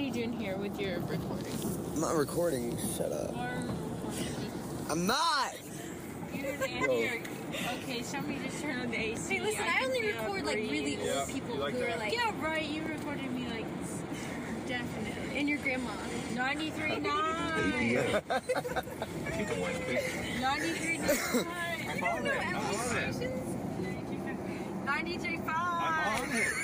are you doing here with your recording? I'm not recording. Shut up. I'm not! Okay, somebody just turned on the AC. Hey, listen, I only record like really old people who are like... Yeah, right, you recorded me like... Definitely. And your grandma. 93.9! 93.9! You don't know Emily's stations? 93.5!